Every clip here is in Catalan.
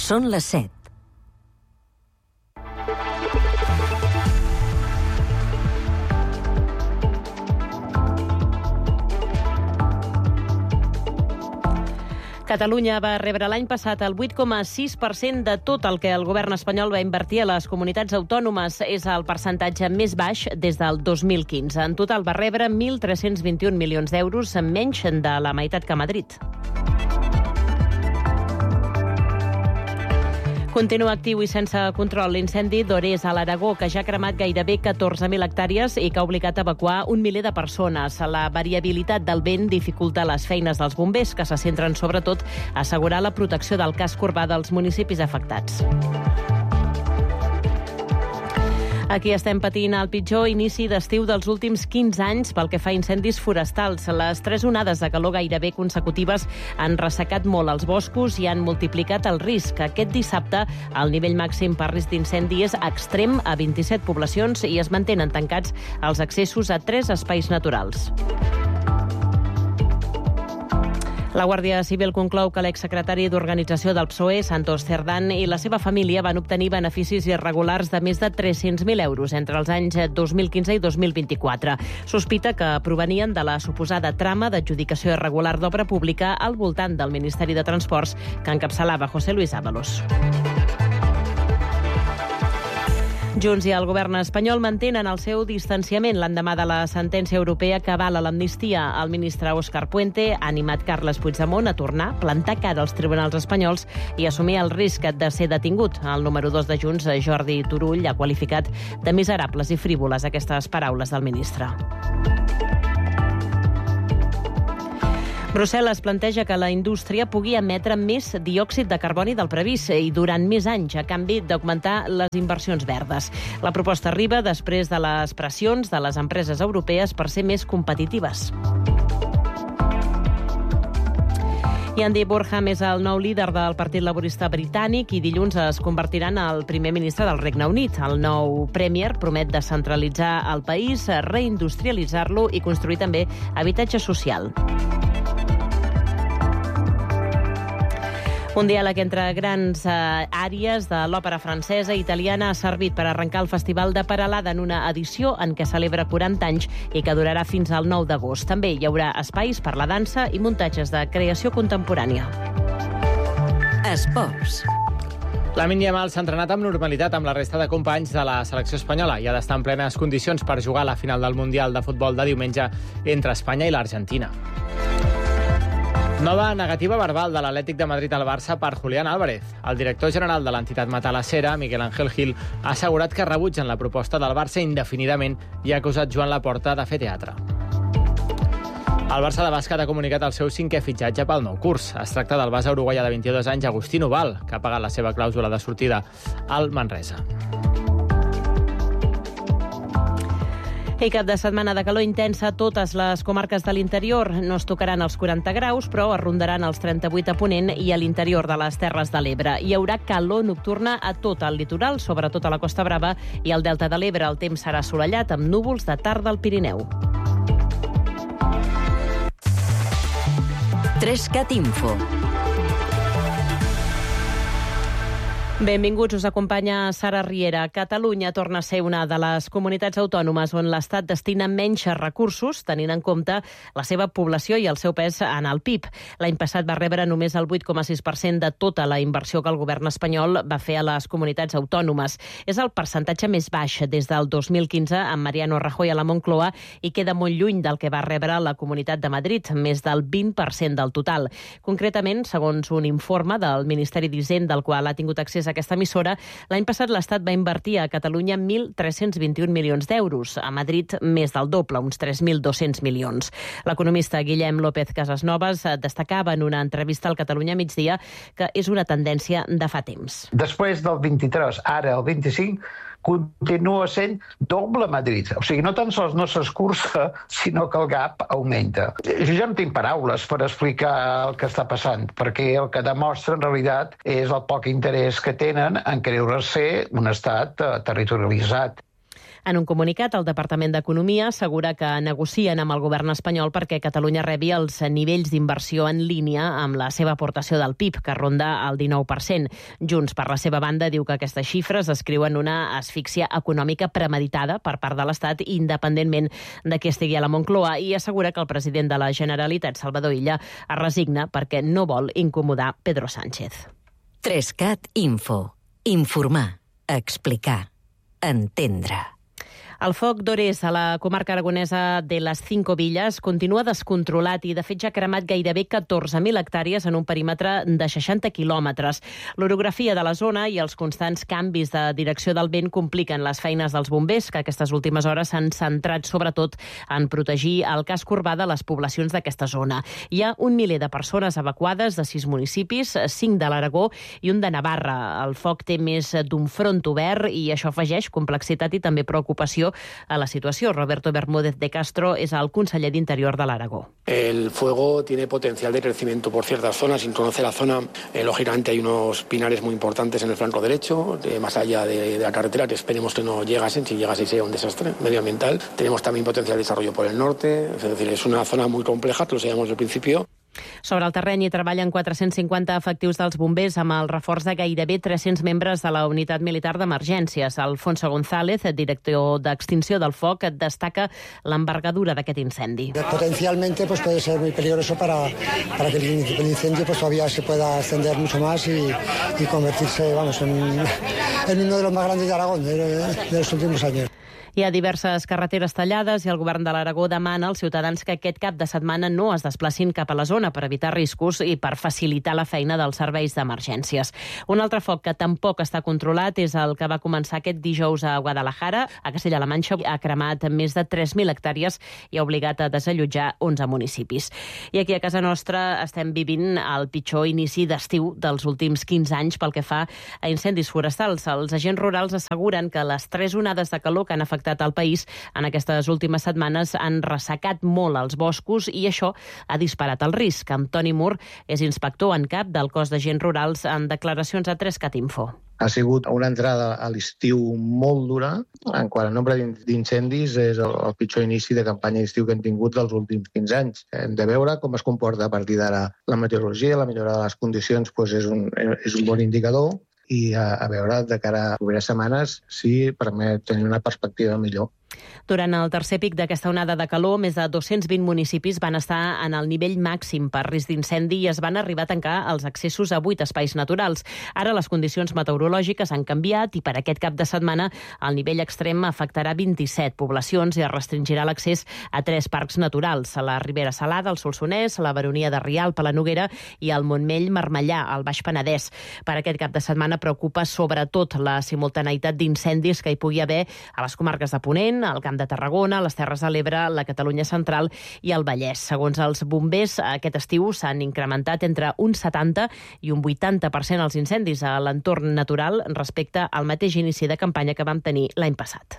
Són les 7. Catalunya va rebre l'any passat el 8,6% de tot el que el govern espanyol va invertir a les comunitats autònomes. És el percentatge més baix des del 2015. En total va rebre 1.321 milions d'euros, menys de la meitat que Madrid. Continua actiu i sense control l'incendi d'Ores a l'Aragó, que ja ha cremat gairebé 14.000 hectàrees i que ha obligat a evacuar 1 miler de persones. La variabilitat del vent dificulta les feines dels bombers, que se centren sobretot a assegurar la protecció del casc urbà dels municipis afectats. Aquí estem patint el pitjor inici d'estiu dels últims 15 anys pel que fa a incendis forestals. Les 3 onades de calor gairebé consecutives han ressecat molt els boscos i han multiplicat el risc. Aquest dissabte, el nivell màxim per risc d'incendi és extrem a 27 poblacions i es mantenen tancats els accessos a 3 espais naturals. La Guàrdia Civil conclou que l'exsecretari d'Organització del PSOE, Santos Cerdán, i la seva família van obtenir beneficis irregulars de més de 300.000 euros entre els anys 2015 i 2024. Sospita que provenien de la suposada trama d'adjudicació irregular d'obra pública al voltant del Ministeri de Transports que encapçalava José Luis Ábalos. Junts i el govern espanyol mantenen el seu distanciament l'endemà de la sentència europea que avala l'amnistia. El ministre Òscar Puente ha animat Carles Puigdemont a tornar, plantar cara als tribunals espanyols i assumir el risc de ser detingut. El número 2 de Junts, Jordi Turull, ha qualificat de miserables i frívoles aquestes paraules del ministre. Brussel·les planteja que la indústria pugui emetre més diòxid de carboni del previst i durant més anys, a canvi d'augmentar les inversions verdes. La proposta arriba després de les pressions de les empreses europees per ser més competitives. I Andy Burnham és el nou líder del Partit Laborista britànic i dilluns es convertirà en el primer ministre del Regne Unit. El nou Premier promet descentralitzar el país, reindustrialitzar-lo i construir també habitatge social. Un diàleg entre grans àrees de l'òpera francesa i italiana ha servit per arrencar el Festival de Peralada en una edició en què celebra 40 anys i que durarà fins al 9 d'agost. També hi haurà espais per la dansa i muntatges de creació contemporània. Esports. Lamine Yamal s'ha entrenat amb normalitat amb la resta de companys de la selecció espanyola i ha d'estar en plenes condicions per jugar a la final del Mundial de Futbol de diumenge entre Espanya i l'Argentina. Nova negativa verbal de l'Atlètic de Madrid al Barça per Julián Álvarez. El director general de l'entitat matalassera, Miguel Ángel Gil, ha assegurat que rebutgen la proposta del Barça indefinidament i ha acusat Joan Laporta de fer teatre. El Barça de bàsquet ha comunicat el seu 5è fitxatge pel nou curs. Es tracta del base uruguaià de 22 anys, Agustín Ubal, que ha pagat la seva clàusula de sortida al Manresa. I cap de setmana de calor intensa a totes les comarques de l'interior. No es tocaran els 40 graus, però es rondaran els 38 a Ponent i a l'interior de les Terres de l'Ebre. Hi haurà calor nocturna a tot el litoral, sobretot a la Costa Brava i al Delta de l'Ebre. El temps serà assolellat amb núvols de tarda al Pirineu. 3cat Info. Benvinguts, us acompanya Sara Riera. Catalunya torna a ser una de les comunitats autònomes on l'Estat destina menys recursos, tenint en compte la seva població i el seu pes en el PIB. L'any passat va rebre només el 8,6% de tota la inversió que el govern espanyol va fer a les comunitats autònomes. És el percentatge més baix des del 2015 amb Mariano Rajoy a la Moncloa i queda molt lluny del que va rebre la Comunitat de Madrid, més del 20% del total. Concretament, segons un informe del Ministeri d'Hisenda, al qual ha tingut accés a aquesta emissora, l'any passat l'Estat va invertir a Catalunya 1.321 milions d'euros. A Madrid, més del doble, uns 3.200 milions. L'economista Guillem López Casasnovas destacava en una entrevista al Catalunya Migdia que és una tendència de fa temps. Després del 23, ara el 25, continua sent doble Madrid. O sigui, no tan sols no s'escurça, sinó que el gap augmenta. Jo ja no tinc paraules per explicar el que està passant, perquè el que demostra en realitat és el poc interès que tenen en creure ser un estat territorialitzat. En un comunicat, el Departament d'Economia assegura que negocien amb el govern espanyol perquè Catalunya rebi els nivells d'inversió en línia amb la seva aportació del PIB, que ronda el 19%. Junts, per la seva banda, diu que aquestes xifres descriuen una asfíxia econòmica premeditada per part de l'Estat, independentment de qui estigui a la Moncloa, i assegura que el president de la Generalitat, Salvador Illa, es resigna perquè no vol incomodar Pedro Sánchez. 3CAT Info. Informar, explicar, entendre. El foc d'Ores a la comarca aragonesa de les Cinco Villas continua descontrolat i, de fet, ja ha cremat gairebé 14.000 hectàrees en un perímetre de 60 quilòmetres. L'orografia de la zona i els constants canvis de direcció del vent compliquen les feines dels bombers, que aquestes últimes hores s'han centrat sobretot en protegir el casc urbà de les poblacions d'aquesta zona. Hi ha 1 miler de persones evacuades de 6 municipis, 5 de l'Aragó i un de Navarra. El foc té més d'un front obert i això afegeix complexitat i també preocupació a la situació. Roberto Bermúdez de Castro és el conseller d'Interior de l'Aragó. El fuego tiene potencial de crecimiento por ciertas zonas. Sin conocer la zona, lógicamente hay unos pinares muy importantes en el flanco derecho, más allá de la carretera, que esperemos que no llegasen. Si llegase sería un desastre medioambiental. Tenemos también potencial de desarrollo por el norte. Es decir, es una zona muy compleja, que lo sabíamos al principio. Sobre el terreny hi treballen 450 efectius dels bombers amb el reforç de gairebé 300 membres de la unitat militar d'emergències. Alfonso González, director d'extinció del foc, destaca l'envergadura d'aquest incendi. Potencialmente puede ser muy peligroso para que el incendio todavía se pueda extender mucho más y convertirse en uno de los más grandes de Aragón de los últimos años. Hi ha diverses carreteres tallades i el govern de l'Aragó demana als ciutadans que aquest cap de setmana no es desplacin cap a la zona per evitar riscos i per facilitar la feina dels serveis d'emergències. Un altre foc que tampoc està controlat és el que va començar aquest dijous a Guadalajara. A Castella-La Manxa ha cremat més de 3.000 hectàrees i ha obligat a desallotjar 11 municipis. I aquí a casa nostra estem vivint el pitjor inici d'estiu dels últims 15 anys pel que fa a incendis forestals. Els agents rurals asseguren que les 3 onades de calor que han afectat al país en aquestes últimes setmanes han ressecat molt els boscos i això ha disparat el risc. Antoni Mur és inspector en cap del cos d'agents rurals en declaracions a 3CAT Info. Ha sigut una entrada a l'estiu molt dura. En quant a nombre d'incendis, és el pitjor inici de campanya d'estiu que hem tingut dels últims 15 anys. Hem de veure com es comporta a partir d'ara la meteorologia, la millora de les condicions és un bon indicador, i a veure de cara a properes setmanes si permet tenir una perspectiva millor. Durant el tercer pic d'aquesta onada de calor, més de 220 municipis van estar en el nivell màxim per risc d'incendi i es van arribar a tancar els accessos a 8 espais naturals. Ara les condicions meteorològiques han canviat i per aquest cap de setmana el nivell extrem afectarà 27 poblacions i es restringirà l'accés a 3 parcs naturals, a la Ribera Salada, al Solsonès, a la Baronia de Rialp, a la Noguera i al Montmell-Marmellà, al Baix Penedès. Per aquest cap de setmana preocupa sobretot la simultaneïtat d'incendis que hi pugui haver a les comarques de Ponent, al Camp de Tarragona, les Terres de l'Ebre, la Catalunya Central i el Vallès. Segons els bombers, aquest estiu s'han incrementat entre un 70 i un 80% els incendis a l'entorn natural respecte al mateix inici de campanya que vam tenir l'any passat.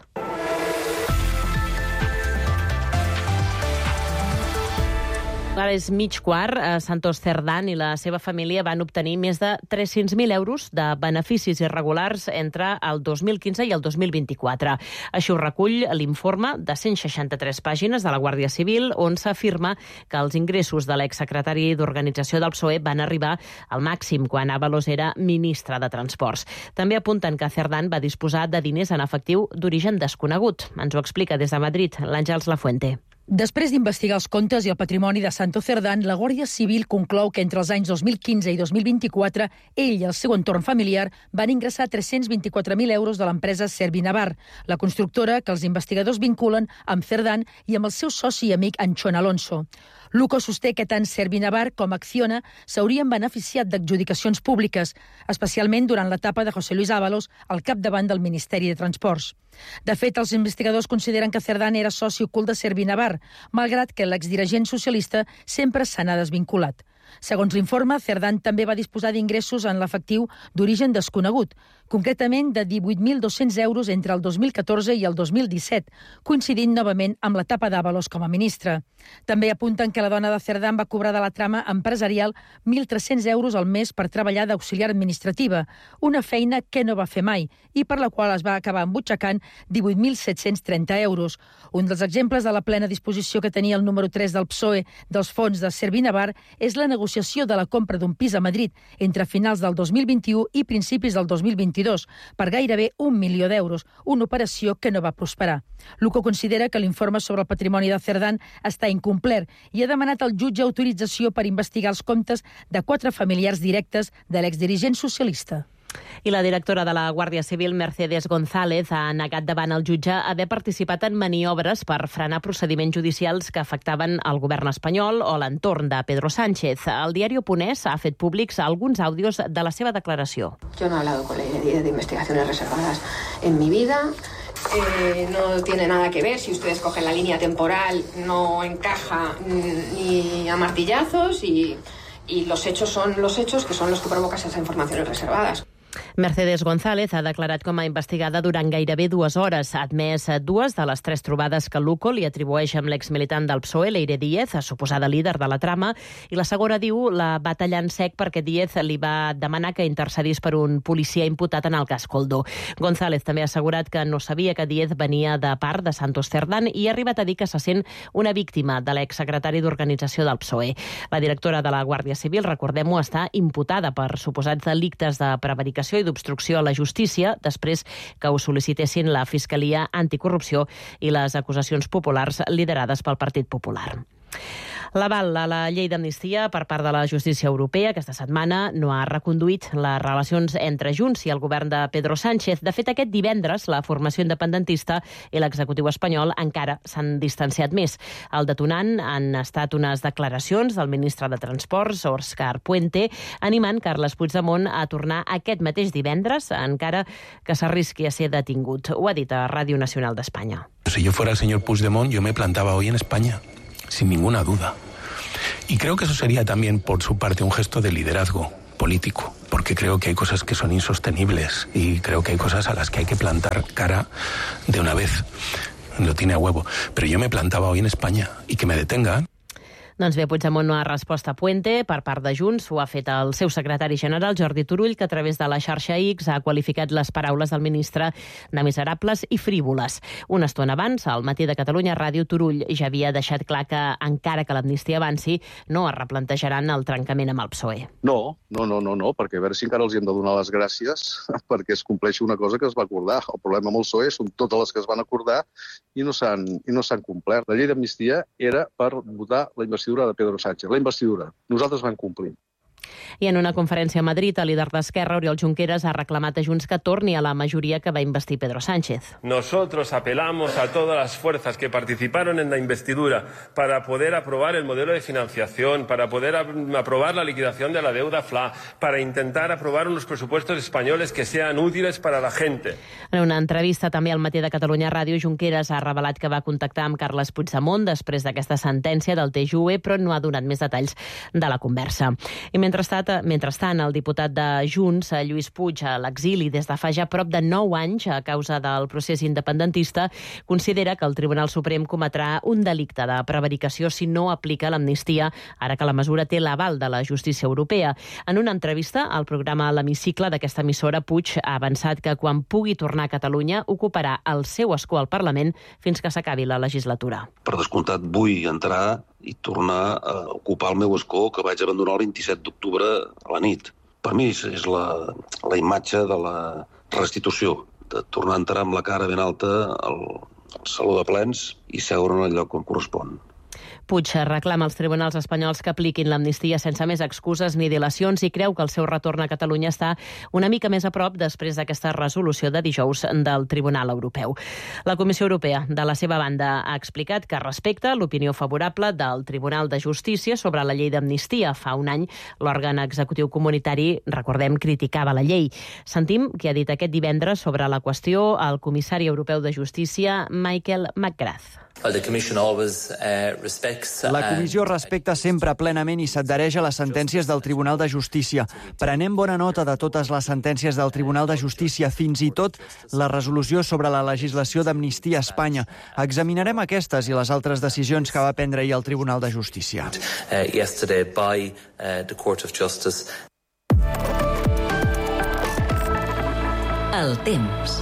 Ara és mig quart. Santos Cerdán i la seva família van obtenir més de 300.000 euros de beneficis irregulars entre el 2015 i el 2024. Així ho recull l'informe de 163 pàgines de la Guàrdia Civil, on s'afirma que els ingressos de l'exsecretari d'Organització del PSOE van arribar al màxim quan Ábalos era ministre de Transports. També apunten que Cerdán va disposar de diners en efectiu d'origen desconegut. Ens ho explica des de Madrid l'Àngels Lafuente. Després d'investigar els comptes i el patrimoni de Santos Cerdán, la Guàrdia Civil conclou que entre els anys 2015 i 2024 ell i el seu entorn familiar van ingressar 324.000 euros de l'empresa Servinavar, la constructora que els investigadors vinculen amb Cerdán i amb el seu soci i amic Anchón Alonso. Luco sosté que tant Servinavar com Acciona s'haurien beneficiat d'adjudicacions públiques, especialment durant l'etapa de José Luis Ábalos al capdavant del Ministeri de Transports. De fet, els investigadors consideren que Cerdán era soci ocult de Servinavar, malgrat que l'exdirigent socialista sempre se n'ha desvinculat. Segons l'informe, Cerdán també va disposar d'ingressos en l'efectiu d'origen desconegut, concretament de 18.200 euros entre el 2014 i el 2017, coincidint novament amb l'etapa d'Ábalos com a ministre. També apunten que la dona de Cerdán va cobrar de la trama empresarial 1.300 euros al mes per treballar d'auxiliar administrativa, una feina que no va fer mai i per la qual es va acabar embutxacant 18.730 euros. Un dels exemples de la plena disposició que tenia el número 3 del PSOE dels fons de Servinavar és la negociació de la compra d'un pis a Madrid entre finals del 2021 i principis del 2022 per gairebé 1 milió d'euros, una operació que no va prosperar. Luco considera que l'informe sobre el patrimoni de Cerdán està incomplert i ha demanat al jutge autorització per investigar els comptes de 4 familiars directes de l'exdirigent socialista. I la directora de la Guàrdia Civil, Mercedes González, ha negat davant el jutge haver participat en maniobres per frenar procediments judicials que afectaven el govern espanyol o l'entorn de Pedro Sánchez. El diari Oponès ha fet públics alguns àudios de la seva declaració. Yo no he hablado con la ley de investigaciones reservadas en mi vida. No tiene nada que ver, si ustedes cogen la línea temporal no encaja ni a martillazos y los hechos son los hechos que son los que provocan esas informaciones reservadas. Mercedes González ha declarat com a investigada durant gairebé 2 hores. Ha admès 2 de les 3 trobades que Luco li atribueix amb l'exmilitant del PSOE, Leire Díez, suposada líder de la trama, i la segona, diu, la va tallar en sec perquè Díez li va demanar que intercedís per un policia imputat en el cas Koldo. González també ha assegurat que no sabia que Díez venia de part de Santos Cerdán i ha arribat a dir que se sent una víctima de l'exsecretari d'Organització del PSOE. La directora de la Guàrdia Civil, recordem-ho, està imputada per suposats delictes de prevaricació i d'obstrucció a la justícia després que ho sol·licitessin la Fiscalia Anticorrupció i les acusacions populars liderades pel Partit Popular. L'aval a la llei d'amnistia per part de la justícia europea aquesta setmana no ha reconduït les relacions entre Junts i el govern de Pedro Sánchez. De fet, aquest divendres la formació independentista i l'executiu espanyol encara s'han distanciat més. El detonant han estat unes declaracions del ministre de Transports, Òscar Puente, animant Carles Puigdemont a tornar aquest mateix divendres, encara que s'arrisqui a ser detingut. Ho ha dit a Ràdio Nacional d'Espanya. Si yo fuera el señor Puigdemont, yo me plantaba hoy en España, sin ninguna duda. Y creo que eso sería también, por su parte, un gesto de liderazgo político, porque creo que hay cosas que son insostenibles y creo que hay cosas a las que hay que plantar cara de una vez. Lo tiene a huevo. Pero yo me plantaba hoy en España y que me detengan. Doncs bé, Puigdemont no ha respost a Puente per part de Junts. Ho ha fet el seu secretari general, Jordi Turull, que a través de la xarxa X ha qualificat les paraules del ministre de miserables i frívoles. Una estona abans, al Matí de Catalunya Ràdio, Turull ja havia deixat clar que, encara que l'amnistia avanci, no es replantejaran el trencament amb el PSOE. No, perquè a veure si encara els hem de donar les gràcies perquè es compleixi una cosa que es va acordar. El problema amb el PSOE són totes les que es van acordar i no s'han complert. La llei d'amnistia era per votar la investidura de Pedro Sánchez. La investidura. Nosaltres vam complir. I en una conferència a Madrid, el líder d'Esquerra, Oriol Junqueras, ha reclamat a Junts que torni a la majoria que va investir Pedro Sánchez. Nosotros apelamos a todas las fuerzas que participaron en la investidura para poder aprobar el modelo de financiación, para poder aprobar la liquidación de la deuda FLA, para intentar aprobar unos presupuestos españoles que sean útiles para la gente. En una entrevista també al Matí de Catalunya Ràdio, Junqueras ha revelat que va contactar amb Carles Puigdemont després d'aquesta sentència del TJUE, però no ha donat més detalls de la conversa. I mentrestant, el diputat de Junts, Lluís Puig, a l'exili des de fa ja prop de 9 anys a causa del procés independentista, considera que el Tribunal Suprem cometrà un delicte de prevaricació si no aplica l'amnistia, ara que la mesura té l'aval de la justícia europea. En una entrevista al programa L'Hemicicle d'aquesta emissora, Puig ha avançat que quan pugui tornar a Catalunya ocuparà el seu escó al Parlament fins que s'acabi la legislatura. Per descomptat, vull entrar i tornar a ocupar el meu escó que vaig abandonar el 27 d'octubre a la nit. Per mi és la imatge de la restitució, de tornar a entrar amb la cara ben alta al saló de plens i seure en el lloc on correspon. Puig reclama als tribunals espanyols que apliquin l'amnistia sense més excuses ni dilacions i creu que el seu retorn a Catalunya està una mica més a prop després d'aquesta resolució de dijous del Tribunal Europeu. La Comissió Europea, de la seva banda, ha explicat que respecta l'opinió favorable del Tribunal de Justícia sobre la llei d'amnistia. Fa un any, l'òrgan executiu comunitari, recordem, criticava la llei. Sentim què ha dit aquest divendres sobre la qüestió el comissari europeu de Justícia, Michael McGrath. La comissió respecta sempre plenament i s'adhereix a les sentències del Tribunal de Justícia. Prenem bona nota de totes les sentències del Tribunal de Justícia, fins i tot la resolució sobre la legislació d'amnistia a Espanya. Examinarem aquestes i les altres decisions que va prendre ahir el Tribunal de Justícia. El temps.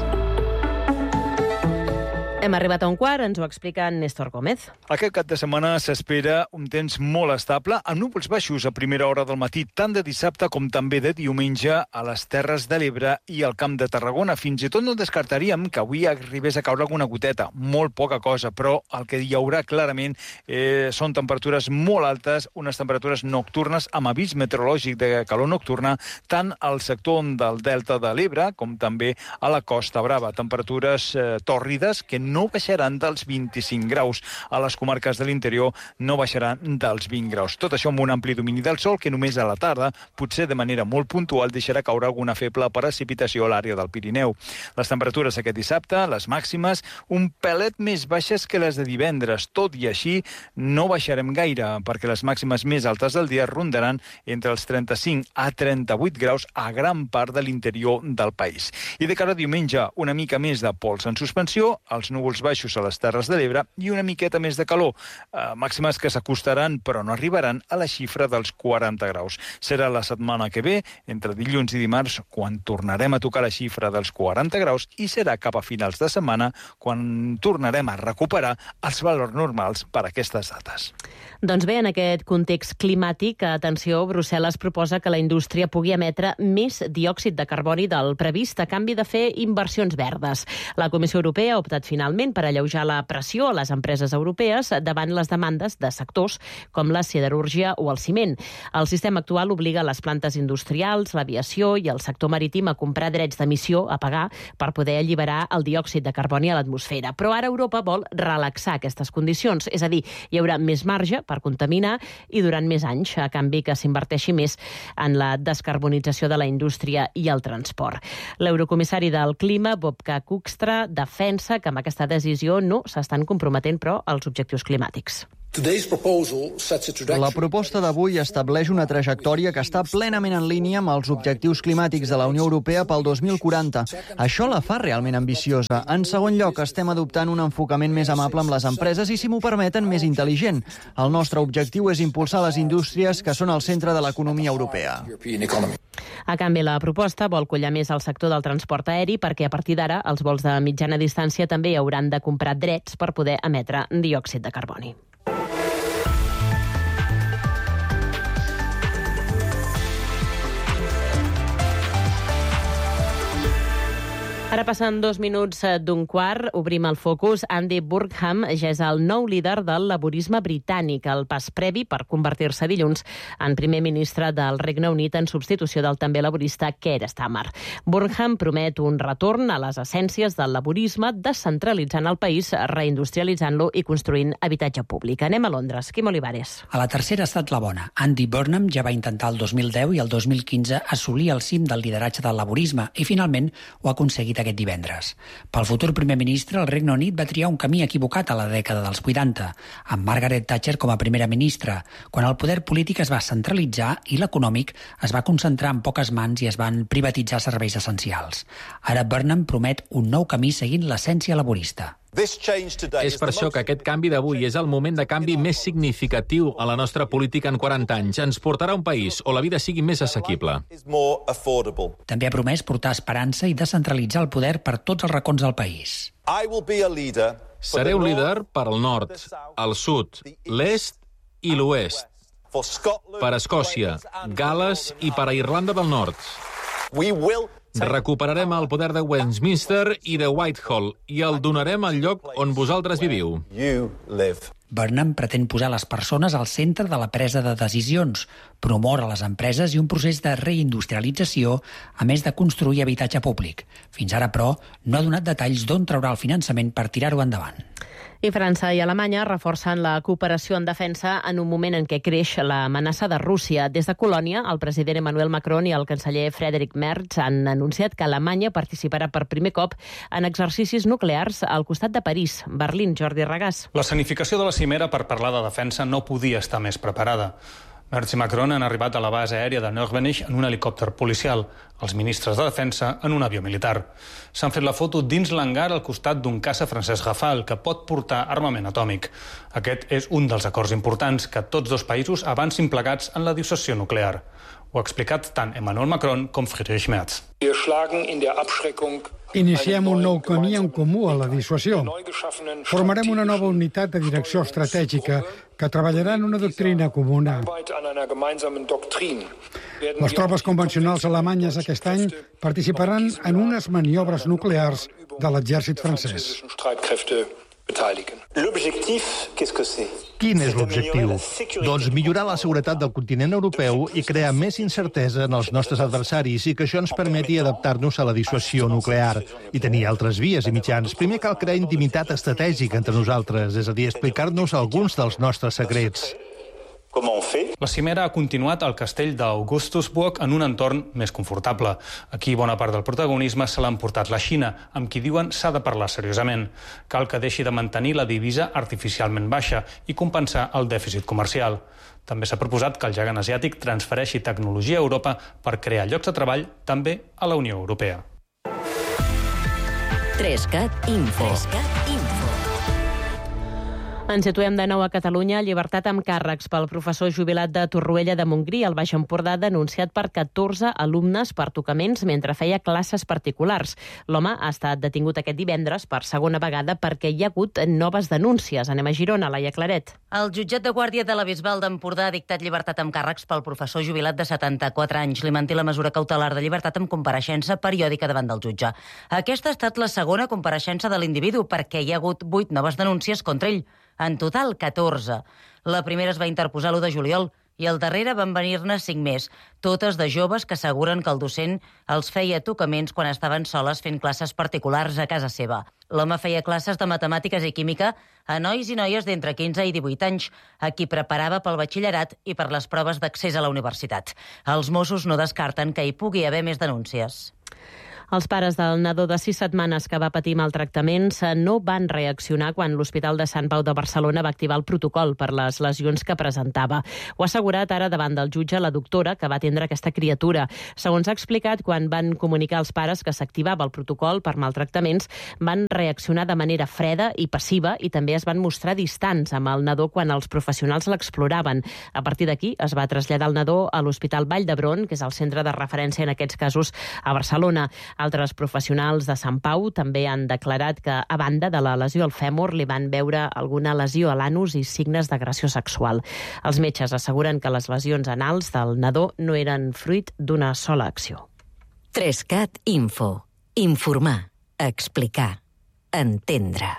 Hem arribat a un quart, ens ho explica Néstor Gómez. Aquest cap de setmana s'espera un temps molt estable, amb núvols baixos a primera hora del matí, tant de dissabte com també de diumenge a les Terres de l'Ebre i al Camp de Tarragona. Fins i tot no descartaríem que avui arribés a caure alguna goteta, molt poca cosa, però el que hi haurà clarament són temperatures molt altes, unes temperatures nocturnes amb avís meteorològic de calor nocturna, tant al sector del Delta de l'Ebre com també a la Costa Brava. Temperatures tòrrides que no baixaran dels 25 graus. A les comarques de l'interior no baixaran dels 20 graus. Tot això amb un ampli domini del sol que només a la tarda, potser de manera molt puntual, deixarà caure alguna feble precipitació a l'àrea del Pirineu. Les temperatures aquest dissabte, les màximes, un pelet més baixes que les de divendres. Tot i així, no baixarem gaire, perquè les màximes més altes del dia rondaran entre els 35 a 38 graus a gran part de l'interior del país. I de cara a diumenge, una mica més de pols en suspensió, els núvols baixos a les Terres de l'Ebre i una miqueta més de calor. Màximes que s'acostaran, però no arribaran a la xifra dels 40 graus. Serà la setmana que ve, entre dilluns i dimarts, quan tornarem a tocar la xifra dels 40 graus i serà cap a finals de setmana quan tornarem a recuperar els valors normals per a aquestes dates. Doncs bé, en aquest context climàtic, atenció, Brussel·les proposa que la indústria pugui emetre més diòxid de carboni del previst a canvi de fer inversions verdes. La Comissió Europea ha optat finalment per alleujar la pressió a les empreses europees davant les demandes de sectors com la siderúrgia o el ciment. El sistema actual obliga les plantes industrials, l'aviació i el sector marítim a comprar drets d'emissió a pagar per poder alliberar el diòxid de carboni a l'atmosfera. Però ara Europa vol relaxar aquestes condicions, és a dir, hi haurà més marge per contaminar i durant més anys, a canvi que s'inverteixi més en la descarbonització de la indústria i el transport. L'eurocomissari del Clima, Bobka Kukstra, defensa que amb aquesta decisió no s'estan comprometent, però, als objectius climàtics. La proposta d'avui estableix una trajectòria que està plenament en línia amb els objectius climàtics de la Unió Europea pel 2040. Això la fa realment ambiciosa. En segon lloc, estem adoptant un enfocament més amable amb les empreses i, si m'ho permeten, més intel·ligent. El nostre objectiu és impulsar les indústries que són al centre de l'economia europea. A canvi, la proposta vol collar més el sector del transport aeri perquè a partir d'ara els vols de mitjana distància també hauran de comprar drets per poder emetre diòxid de carboni. Ara passen 2 minuts d'un quart, obrim el focus. Andy Burnham ja és el nou líder del laborisme britànic, el pas previ per convertir-se dilluns en primer ministre del Regne Unit en substitució del també laborista Keir Starmer. Burnham promet un retorn a les essències del laborisme, descentralitzant el país, reindustrialitzant-lo i construint habitatge públic. Anem a Londres. Quim Olivares. A la tercera ha estat la bona. Andy Burnham ja va intentar el 2010 i el 2015 assolir el cim del lideratge del laborisme i finalment ho ha aconseguit aquest divendres. Pel futur primer ministre, el Regne Unit va triar un camí equivocat a la dècada dels 80, amb Margaret Thatcher com a primera ministra, quan el poder polític es va centralitzar i l'econòmic es va concentrar en poques mans i es van privatitzar serveis essencials. Ara Burnham promet un nou camí seguint l'essència laborista. És per això que aquest canvi d'avui és el moment de canvi més significatiu a la nostra política en 40 anys. Ens portarà a un país on la vida sigui més assequible. També ha promès portar esperança i descentralitzar el poder per tots els racons del país. Seré un líder per al nord, el sud, l'est i l'oest, per Escòcia, Gal·les i per a Irlanda del Nord. Recuperarem el poder de Westminster i de Whitehall i el donarem al lloc on vosaltres viviu. Burnham pretén posar les persones al centre de la presa de decisions, promoure les empreses i un procés de reindustrialització, a més de construir habitatge públic. Fins ara, però, no ha donat detalls d'on traurà el finançament per tirar-ho endavant. I França i Alemanya reforcen la cooperació en defensa en un moment en què creix l'amenaça de Rússia. Des de Colònia, el president Emmanuel Macron i el canceller Friedrich Merz han anunciat que Alemanya participarà per primer cop en exercicis nuclears al costat de París. Berlín, Jordi Regàs. L'escenificació de la cimera per parlar de defensa no podia estar més preparada. Merz i Macron han arribat a la base aèria de Nürnberg en un helicòpter policial, els ministres de defensa en un avió militar. S'han fet la foto dins l'hangar al costat d'un caça francès Rafale que pot portar armament atòmic. Aquest és un dels acords importants que tots dos països avancin plegats en la dissuasió nuclear. Ho ha explicat tant Emmanuel Macron com Friedrich Merz. Iniciem un nou camí en comú a la dissuasió. Formarem una nova unitat de direcció estratègica que treballarà en una doctrina comuna. Les tropes convencionals alemanyes aquest any participaran en unes maniobres nuclears de l'exèrcit francès. Quin és l'objectiu? Doncs millorar la seguretat del continent europeu i crear més incertesa en els nostres adversaris i que això ens permeti adaptar-nos a la dissuasió nuclear i tenir altres vies i mitjans. Primer cal crear intimitat estratègica entre nosaltres, és a dir, explicar-nos alguns dels nostres secrets. La cimera ha continuat al castell d'Augustusburg en un entorn més confortable. Aquí bona part del protagonisme se l'ha emportat la Xina, amb qui diuen s'ha de parlar seriosament. Cal que deixi de mantenir la divisa artificialment baixa i compensar el dèficit comercial. També s'ha proposat que el gegant asiàtic transfereixi tecnologia a Europa per crear llocs de treball també a la Unió Europea. 3CAT Info. Ens situem de nou a Catalunya. Llibertat amb càrrecs pel professor jubilat de Torroella de Montgrí, al Baix Empordà, denunciat per 14 alumnes per tocaments mentre feia classes particulars. L'home ha estat detingut aquest divendres per segona vegada perquè hi ha hagut noves denúncies. Anem a Girona, Laia Claret. El jutjat de guàrdia de la Bisbal d'Empordà ha dictat llibertat amb càrrecs pel professor jubilat de 74 anys. Li manté la mesura cautelar de llibertat amb compareixença periòdica davant del jutge. Aquesta ha estat la segona compareixença de l'individu perquè hi ha hagut 8 noves denúncies contra ell. En total, 14. La primera es va interposar l'1 de juliol i al darrere van venir-ne 5 més, totes de joves que asseguren que el docent els feia tocaments quan estaven soles fent classes particulars a casa seva. L'home feia classes de matemàtiques i química a nois i noies d'entre 15 i 18 anys, a qui preparava pel batxillerat i per les proves d'accés a la universitat. Els Mossos no descarten que hi pugui haver més denúncies. Els pares del nadó de 6 setmanes que va patir maltractaments no van reaccionar quan l'Hospital de Sant Pau de Barcelona va activar el protocol per les lesions que presentava. Ho ha assegurat ara davant del jutge la doctora que va atendre aquesta criatura. Segons ha explicat, quan van comunicar als pares que s'activava el protocol per maltractaments, van reaccionar de manera freda i passiva i també es van mostrar distants amb el nadó quan els professionals l'exploraven. A partir d'aquí es va traslladar el nadó a l'Hospital Vall d'Hebron, que és el centre de referència en aquests casos a Barcelona. Altres professionals de Sant Pau també han declarat que, a banda de la lesió al fèmur, li van veure alguna lesió a l'anus i signes d'agressió sexual. Els metges asseguren que les lesions anals del nadó no eren fruit d'una sola acció. 3CAT Info. Informar, explicar, entendre.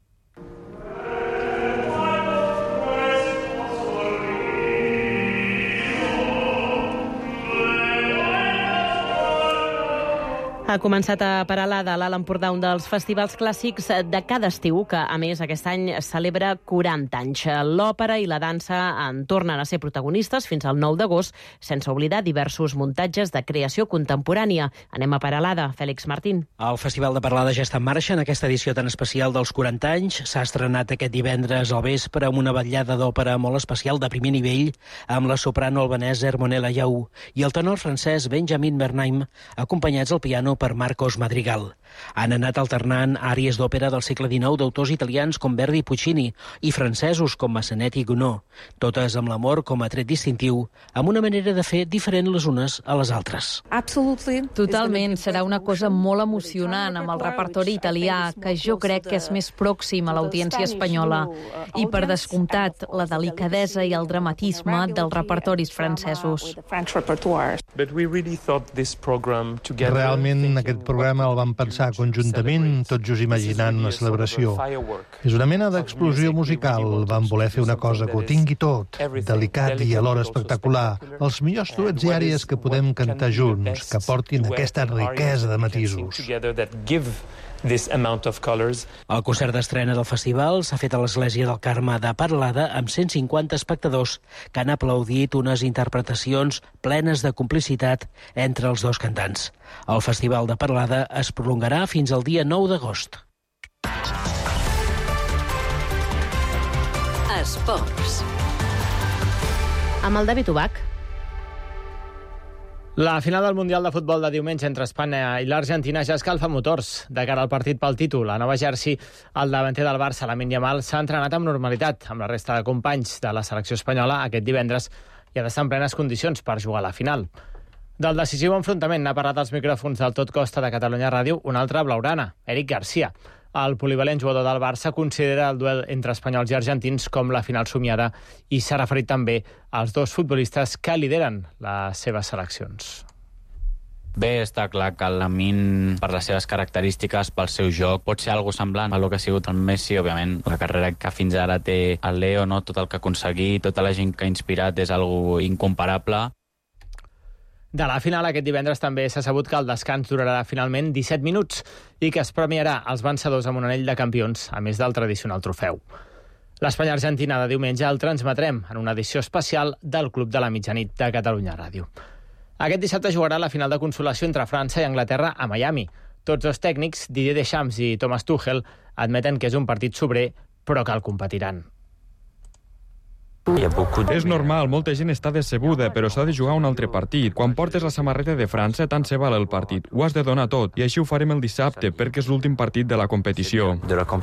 Ha començat a Peralada, a l'Alt Empordà, un dels festivals clàssics de cada estiu, que, a més, aquest any celebra 40 anys. L'òpera i la dansa en tornen a ser protagonistes fins al 9 d'agost, sense oblidar diversos muntatges de creació contemporània. Anem a Peralada, Fèlix Martín. El Festival de Peralada ja està en marxa en aquesta edició tan especial dels 40 anys. S'ha estrenat aquest divendres al vespre amb una vetllada d'òpera molt especial de primer nivell, amb la soprano albanesa Hermonella Yaou i el tenor francès Benjamin Bernheim, acompanyats al piano per Marcos Madrigal. Han anat alternant àries d'òpera del segle XIX d'autors italians com Verdi i Puccini i francesos com Massenet i Gounod, totes amb l'amor com a tret distintiu, amb una manera de fer diferent les unes a les altres. Totalment, serà una cosa molt emocionant amb el repertori italià, que jo crec que és més pròxim a l'audiència espanyola, i per descomptat la delicadesa i el dramatisme dels repertoris francesos. Realment Segurament aquest programa el vam pensar conjuntament, tot just imaginant una celebració. És una mena d'explosió musical. Vam voler fer una cosa que ho tingui tot, delicat i alhora espectacular. Els millors duets i àrees que podem cantar junts, que portin aquesta riquesa de matisos. El concert d'estrena del festival s'ha fet a l'Església del Carme de Paralada amb 150 espectadors que han aplaudit unes interpretacions plenes de complicitat entre els dos cantants. El Festival de Paralada es prolongarà fins al dia 9 d'agost. Esports. Amb el David Ubach. La final del Mundial de Futbol de diumenge entre Espanya i l'Argentina ja escalfa motors. De cara al partit pel títol a Nova Jersey, el davanter del Barça, Lamine Yamal, s'ha entrenat amb normalitat amb la resta de companys de la selecció espanyola aquest divendres i ha d'estar en plenes condicions per jugar a la final. Del decisiu enfrontament n'ha parlat als micròfons del Tot Costa de Catalunya Ràdio un altre blaugrana, Eric Garcia. El polivalent jugador del Barça considera el duel entre espanyols i argentins com la final somiada i s'ha referit també als dos futbolistes que lideren les seves seleccions. Bé, està clar que el Lamine, per les seves característiques, pel seu joc, pot ser algo semblant a lo que ha sigut el Messi, òbviament. La carrera que fins ara té el Leo, no? Tot el que ha aconseguit, tota la gent que ha inspirat és algo incomparable. De la final aquest divendres també s'ha sabut que el descans durarà finalment 17 minuts i que es premiarà als vencedors amb un anell de campions, a més del tradicional trofeu. L'Espanya-Argentina de diumenge el transmetrem en una edició especial del Club de la Mitjanit de Catalunya Ràdio. Aquest dissabte jugarà la final de consolació entre França i Anglaterra a Miami. Tots dos tècnics, Didier Deschamps i Thomas Tuchel, admeten que és un partit sobrer, però que el competiran. És normal, molta gent està decebuda, però s'ha de jugar un altre partit. Quan portes la samarreta de França, tant se val el partit. Ho has de donar tot, i així ho farem el dissabte, perquè és l'últim partit de la competició.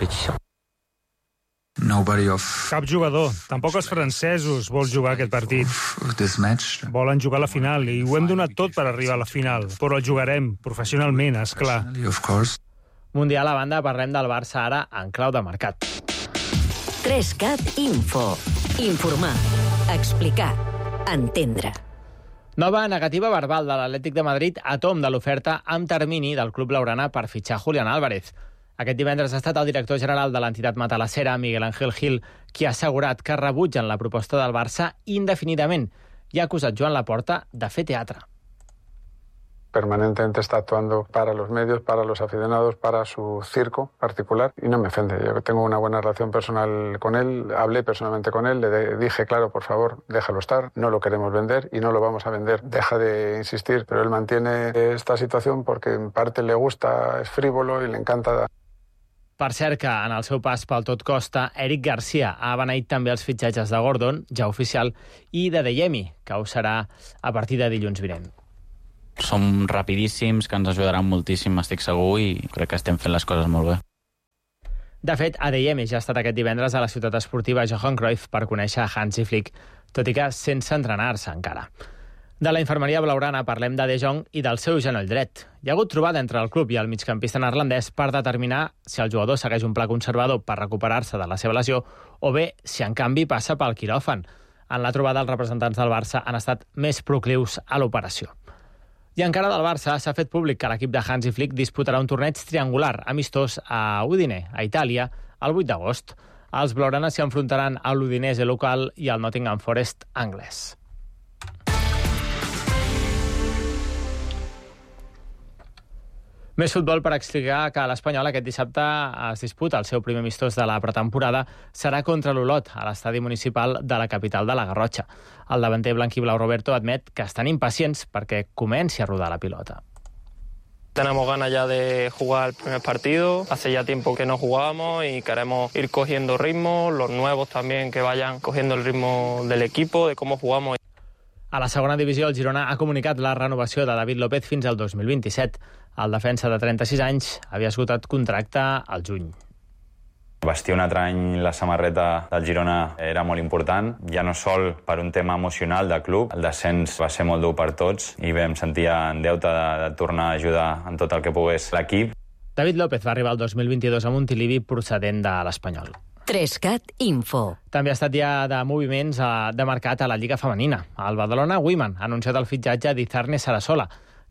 Cap jugador, tampoc els francesos, vol jugar aquest partit. Volen jugar a la final i ho hem donat tot per arribar a la final, però el jugarem professionalment, esclar. Mundial a banda, parlem del Barça ara en clau de mercat. 3CAT Info. Informar, explicar, entendre. Nova negativa verbal de l'Atlètic de Madrid a tomb de l'oferta amb termini del club blaugrana per fitxar Julián Álvarez. Aquest divendres ha estat el director general de l'entitat matalassera, Miguel Ángel Gil, qui ha assegurat que rebutgen la proposta del Barça indefinidament i ha acusat Joan Laporta de fer teatre. Permanentemente está actuando para los medios, para los aficionados, para su circo particular y no me ofende. Yo tengo una buena relación personal con él, hablé personalmente con él, le dije, claro, por favor, déjalo estar, no lo queremos vender y no lo vamos a vender. Deja de insistir, pero él mantiene esta situación porque en parte le gusta, es frívolo y le encanta. Per cert que, en el seu pas pel Tot Costa, Eric Garcia ha beneït també els fitxatges de Gordon, ja oficial, i de Deyemi, que ho serà a partir de dilluns vinent. Som rapidíssims, que ens ajudaran moltíssim, estic segur, i crec que estem fent les coses molt bé. De fet, Adeyemi ja ha estat aquest divendres a la ciutat esportiva Johan Cruyff per conèixer Hansi Flick, tot i que sense entrenar-se encara. De la infermeria blaugrana parlem de De Jong i del seu genoll dret. Hi ha hagut trobada entre el club i el migcampista neerlandès per determinar si el jugador segueix un pla conservador per recuperar-se de la seva lesió o bé si en canvi passa pel quiròfan. En la trobada els representants del Barça han estat més proclius a l'operació. I encara del Barça s'ha fet públic que l'equip de Hansi Flick disputarà un torneig triangular amistós a Udine, a Itàlia, el 8 d'agost. Els blaugranes s'hi enfrontaran a l'Udinese local i al Nottingham Forest anglès. Més futbol per explicar que l'Espanyol aquest dissabte es disputa el seu primer amistós de la pretemporada serà contra l'Olot, a l'estadi municipal de la capital de la Garrotxa. El davanter blanquiblau Roberto admet que estan impacients perquè comenci a rodar la pilota. Tenemos ganas ya de jugar el primer partido, hace ya tiempo que no jugábamos y queremos ir cogiendo ritmo, los nuevos también que vayan cogiendo el ritmo del equipo, de cómo jugamos. A la segona divisió, el Girona ha comunicat la renovació de David López fins al 2027. El defensa de 36 anys havia esgotat contracte al juny. Vestir un altre any la samarreta del Girona era molt important, ja no sol per un tema emocional del club. El descens va ser molt dur per tots i bé, em sentia en deute de tornar a ajudar en tot el que pogués l'equip. David López va arribar el 2022 a Montilivi procedent de l'Espanyol. 3CAT Info. També ha estat dia de moviments de mercat a la Lliga Femenina. El Badalona Women ha anunciat el fitxatge d'Izarne Sarasola,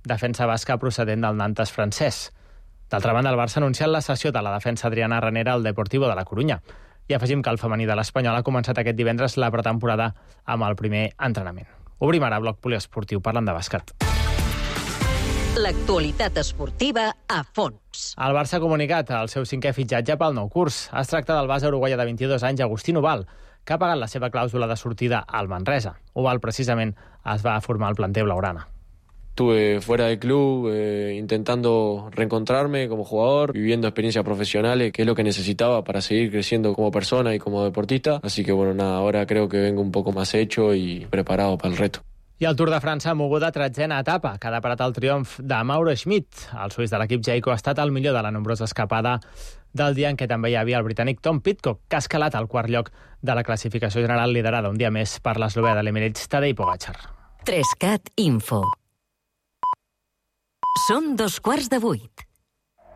defensa basca procedent del Nantes francès. D'altra banda, el Barça ha anunciat la cessió de la defensa Adriana Ranera al Deportivo de la Corunya. I afegim que el femení de l'Espanyol ha començat aquest divendres la pretemporada amb el primer entrenament. Obrim ara bloc poliesportiu parlant de bàsquet. L'actualitat esportiva a fons. El Barça ha comunicat el seu 5è fitxatge pel nou curs. Es tracta del base uruguaià de 22 anys, Agustín Ubal, que ha pagat la seva clàusula de sortida al Manresa. Ubal, precisament, es va formar al planter blaugrana. Estuve fuera del club intentando reencontrarme como jugador, viviendo experiencias profesionales, que es lo que necesitaba para seguir creciendo como persona y como deportista. Así que bueno, nada, ahora creo que vengo un poco más hecho y preparado para el reto. I el Tour de França ha mogut de 13a etapa, que ha deparat el triomf de Mauro Schmidt. El suís de l'equip Jayco ha estat el millor de la nombrosa escapada del dia en què també hi havia el britànic Tom Pidcock, que ha escalat al quart lloc de la classificació general liderada un dia més per l'eslovè de l'Emirates Tadej Pogačar. 3CAT Info. Són 7:15.